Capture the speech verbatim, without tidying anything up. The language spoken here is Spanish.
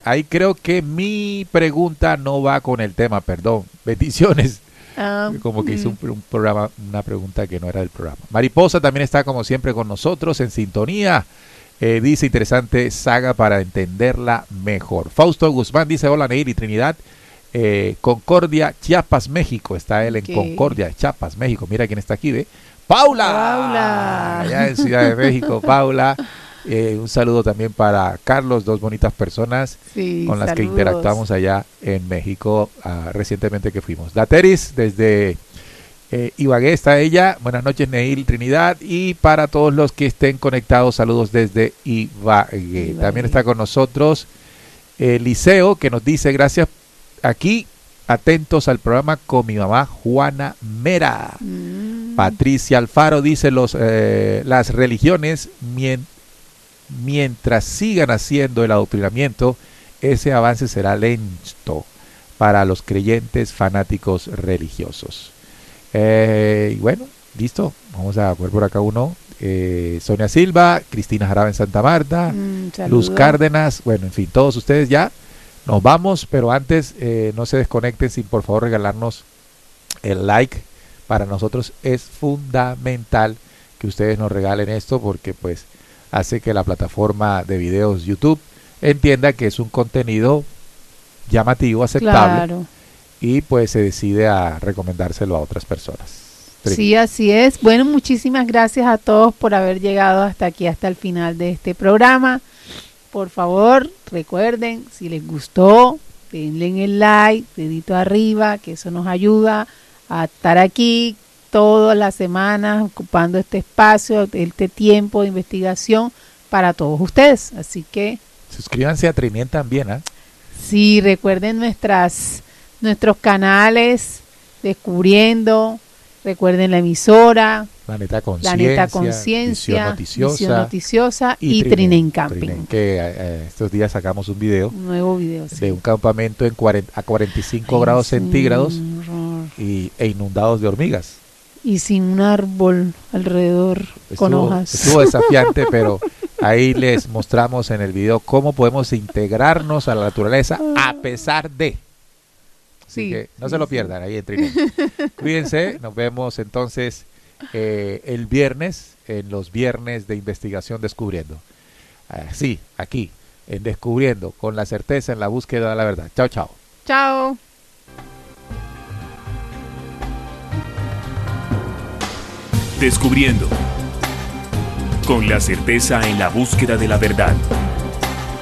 ahí creo que mi pregunta no va con el tema, perdón. Bendiciones. Um, Como que hizo un, un programa, una pregunta que no era del programa. Mariposa también está como siempre con nosotros en sintonía. Eh, dice interesante saga para entenderla mejor. Fausto Guzmán dice hola Neil y Trinidad. Eh, Concordia, Chiapas, México. Está él en Okay. Concordia, Chiapas, México. Mira quién está aquí, ¿ve? Paula. Paula. Allá en Ciudad de México, Paula. Eh, un saludo también para Carlos, dos bonitas personas Sí, con las saludos. que interactuamos allá en México uh, recientemente que fuimos. Dateris desde eh, Ibagué está ella. Buenas noches Neil, Trinidad, y para todos los que estén conectados, saludos desde Ibagué. Ibagué. También está con nosotros Eliseo, que nos dice gracias aquí, atentos al programa con mi mamá Juana Mera. Mm. Patricia Alfaro dice los eh, las religiones mien mientras sigan haciendo el adoctrinamiento, ese avance será lento para los creyentes fanáticos religiosos. Eh, y bueno, listo. Vamos a ver por acá uno. Eh, Sonia Silva, Cristina Jaraba en Santa Marta, Mm, Luz saludos. Cárdenas, bueno, en fin, todos ustedes ya nos vamos, pero antes eh, no se desconecten sin por favor regalarnos el like. Para nosotros es fundamental que ustedes nos regalen esto porque pues hace que la plataforma de videos YouTube entienda que es un contenido llamativo, aceptable, Claro. y pues se decide a recomendárselo a otras personas. Trin. Sí, así es. Bueno, muchísimas gracias a todos por haber llegado hasta aquí, hasta el final de este programa. Por favor, recuerden, si les gustó, denle en el like, dedito arriba, que eso nos ayuda a estar aquí todas las semanas ocupando este espacio, este tiempo de investigación para todos ustedes. Así que Suscríbanse a Trinien también, ¿eh? sí, recuerden nuestras nuestros canales, Descubriendo, recuerden la emisora, Planeta Planeta Conciencia, Conciencia, Visión Noticiosa, Visión Noticiosa y, Trinen, Trinen Camping. Trinen, que eh, estos días sacamos un video Un nuevo video. Sí. de un campamento en cuarenta, a cuarenta y cinco Ay, grados sí, centígrados horror. y, e inundados de hormigas. Y sin un árbol alrededor con Estuvo, hojas. estuvo desafiante, pero ahí les mostramos en el video cómo podemos integrarnos a la naturaleza a pesar de. Así Sí, que no sí, se lo sí. pierdan ahí en Trinen. Cuídense, nos vemos entonces eh, el viernes, en los viernes de investigación Descubriendo. Ah, sí, aquí, en Descubriendo, con la certeza en la búsqueda de la verdad. Chao, chao. Chao. Descubriendo. Con la certeza en la búsqueda de la verdad.